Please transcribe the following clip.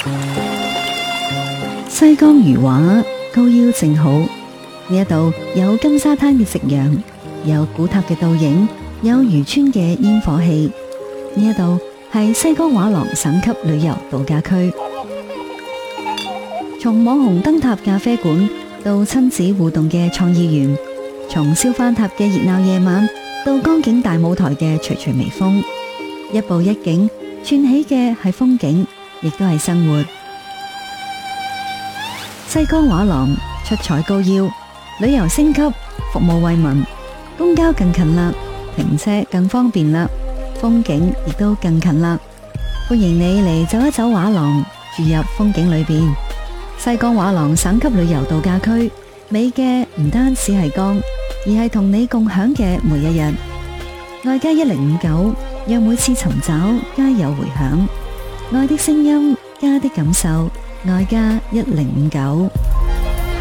西江漁畫高腰正好，呢一度有金沙灘嘅夕陽，有古塔嘅倒影，有漁村嘅煙火氣。呢一度係西江畫廊省級旅遊度假區，從網紅燈塔咖啡館到親子互動嘅創意園，從燒番塔嘅熱鬧夜晚到江景大舞台嘅徐徐微風，一步一景串起嘅係風景，亦都係生活。西江畫廊出彩高腰，旅遊升級，服務惠民，公交更近啦，停車更方便啦，風景亦都更近啦。歡迎你嚟走一走畫廊，住入風景裏邊。西江畫廊省級旅遊度假區，美嘅唔單止係江，而係同你共享嘅每一日。愛家1059，讓每次尋找皆有回響。愛的聲音，家的感受，愛家1059。